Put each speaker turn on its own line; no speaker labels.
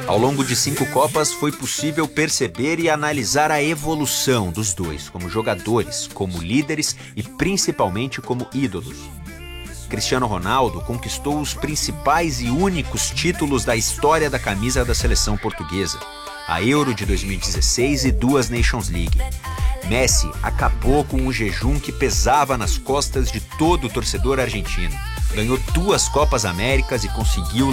Ao longo de 5 Copas, foi possível perceber e analisar a evolução dos dois como jogadores, como líderes e principalmente como ídolos. Cristiano Ronaldo conquistou os principais e únicos títulos da história da camisa da seleção portuguesa, a Euro de 2016 e 2 Nations League. Messi acabou com o jejum que pesava nas costas de todo o torcedor argentino. Ganhou 2 Copas Américas e conseguiu